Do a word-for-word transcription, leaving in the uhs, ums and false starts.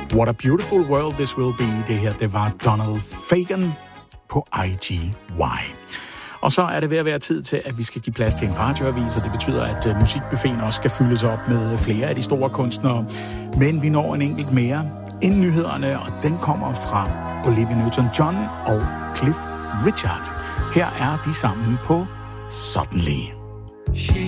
What a beautiful world this will be. Det her, det var Donald Fagen på I G Y. Og så er det ved at være tid til, at vi skal give plads til en radioavis, og det betyder, at musikbuffeten også skal fyldes op med flere af de store kunstnere. Men vi når en enkelt mere inden nyhederne, og den kommer fra Olivia Newton-John og Cliff Richard. Her er de sammen på Suddenly.